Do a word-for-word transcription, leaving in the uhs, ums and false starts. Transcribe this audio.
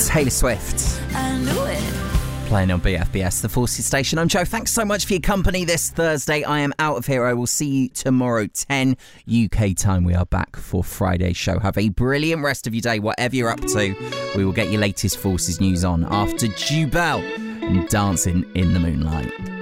Taylor Swift. I knew it. Playing on B F B S, the Forces Station. I'm Joe. Thanks so much for your company this Thursday. I am out of here. I will see you tomorrow, ten U K time. We are back for Friday's show. Have a brilliant rest of your day, whatever you're up to. We will get your latest Forces news on after Jubel and Dancing in the Moonlight.